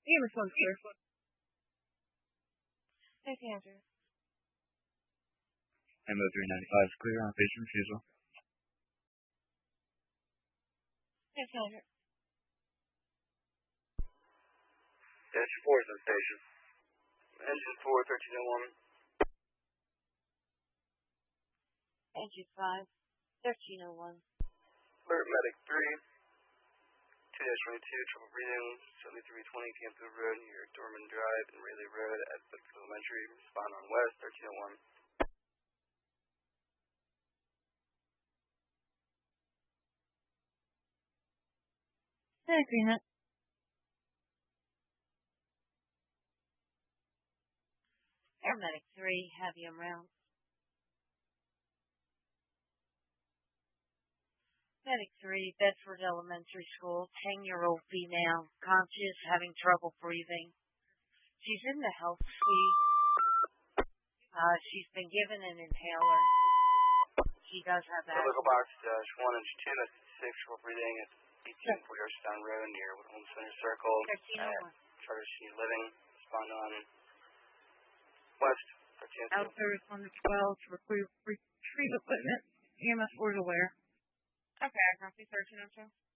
EMS 1 clear. Thank you, Andrew. Ammo 395 is clear on patient refusal. Thank you, Andrew. Engine 4 is in station. Engine 4, 1301. Engine 5, 1301. Alert Medic 3, 2-22, triple breathing, 7320 Campbell Road near Dorman Drive and Rayleigh Road at Books Elementary. Respond on West, 1301. Agreement. Paramedic 3, heavy round. Medic 3, Bedford Elementary School, 10-year-old female, conscious, having trouble breathing. She's in the health suite. She's been given an inhaler. She does have that. Local box dash 1 and 2, that's 6, triple breathing at 18 Boyerstown Road near Woodholm Center Circle. 1301. Charter Street Living. Respond on West, 1302. Outdoors on the 12 to retrieve equipment. EMS 4 is aware. Okay, I copy 1302.